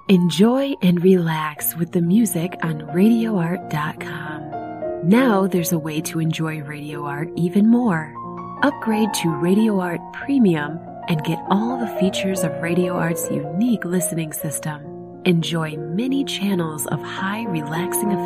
Enjoy and relax with the music on RadioArt.com. Now there's a way to enjoy Radio Art even more. Upgrade to Radio Art Premium and get all the features of Radio Art's unique listening system. Enjoy many channels of high relaxing effects